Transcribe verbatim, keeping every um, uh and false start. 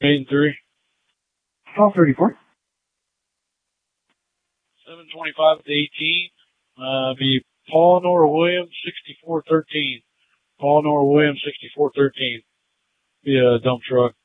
Eight and three. twelve thirty-four. Seven twenty-five to eighteen. Uh, be Paul Nora Williams, sixty-four thirteen. Paul Nora Williams, sixty-four thirteen. Be a dump truck.